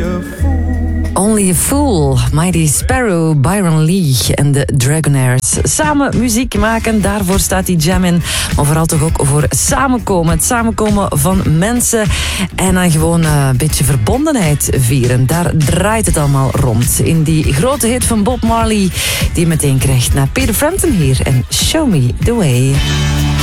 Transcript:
Only a Fool, Mighty Sparrow, Byron Lee en de Dragonaires. Samen muziek maken, daarvoor staat die jam in. Maar vooral toch ook voor samenkomen. Het samenkomen van mensen en dan gewoon een beetje verbondenheid vieren. Daar draait het allemaal rond. In die grote hit van Bob Marley die je meteen krijgt naar Peter Frampton hier en Show Me The Way.